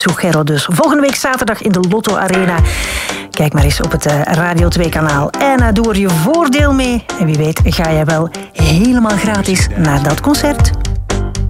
Zucchero dus. Volgende week zaterdag in de Lotto Arena. Kijk maar eens op het Radio 2-kanaal. En doe er je voordeel mee. En wie weet ga je wel helemaal gratis naar dat concert.